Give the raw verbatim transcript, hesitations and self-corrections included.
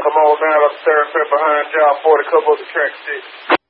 Come on now, I'm staring behind y'all for the couple of the track six.